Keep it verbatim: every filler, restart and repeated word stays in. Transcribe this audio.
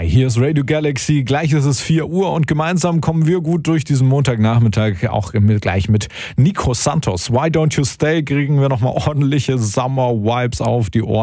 Hier ist Radio Galaxy, gleich ist es vier Uhr und gemeinsam kommen wir gut durch diesen Montagnachmittag, auch mit, gleich mit Nico Santos. Why Don't You Stay kriegen wir nochmal ordentliche Summer-Vibes auf die Ohren.